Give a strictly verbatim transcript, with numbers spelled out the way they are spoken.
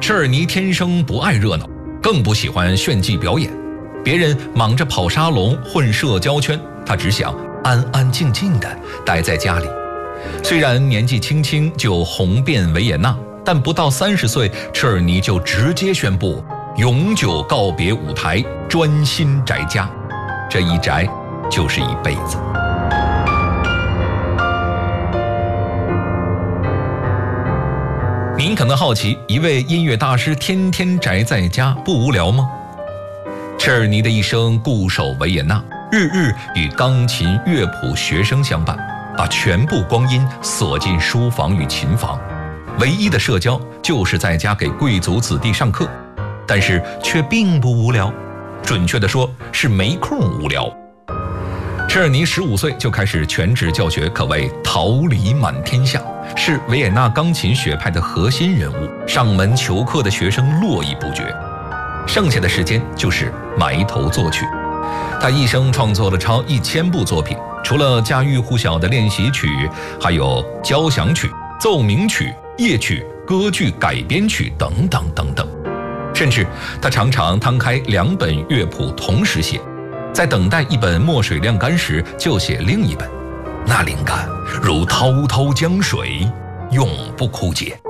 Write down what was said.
车尔尼天生不爱热闹，更不喜欢炫技表演。别人忙着跑沙龙、混社交圈，他只想安安静静地待在家里。虽然年纪轻轻就红遍维也纳，但不到三十岁，车尔尼就直接宣布永久告别舞台，专心宅家。这一宅就是一辈子。您可能好奇，一位音乐大师天天宅在家，不无聊吗？车尔尼的一生固守维也纳，日日与钢琴乐谱学生相伴，把全部光阴锁进书房与琴房，唯一的社交就是在家给贵族子弟上课，但是却并不无聊，准确地说是没空无聊。车尔尼十五岁就开始全职教学，可谓桃李满天下，是维也纳钢琴学派的核心人物，上门求课的学生络绎不绝。剩下的时间就是埋头作曲。他一生创作了超一千部作品，除了家喻户晓的练习曲，还有交响曲、奏鸣曲、夜曲、歌剧改编曲等等等等。甚至他常常摊开两本乐谱同时写，在等待一本墨水晾干时就写另一本，那灵感如滔滔江水，永不枯竭。